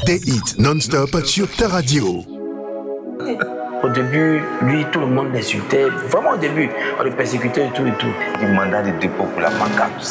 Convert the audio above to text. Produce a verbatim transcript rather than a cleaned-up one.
Des hits non-stop sur ta radio. Au début, lui, tout le monde l'insultait. Vraiment au début, on le persécutait et tout et tout. Du mandat de dépôt pour la pancarte.